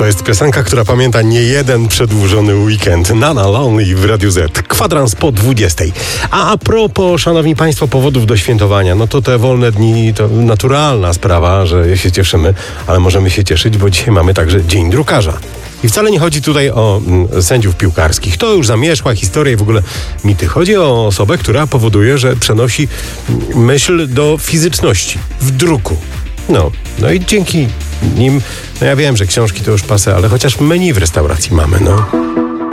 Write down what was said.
To jest piosenka, która pamięta niejeden przedłużony weekend. Nana Lonely w Radiu Z. Kwadrans po 20. A propos, szanowni państwo, powodów do świętowania, no to te wolne dni to naturalna sprawa, że się cieszymy, ale możemy się cieszyć, bo dzisiaj mamy także Dzień Drukarza. I wcale nie chodzi tutaj o sędziów piłkarskich. To już zamierzchła historia i w ogóle mity. Chodzi o osobę, która powoduje, że przenosi myśl do fizyczności, w druku. No i dzięki nim, ja wiem, że książki to już passé, ale chociaż menu w restauracji mamy,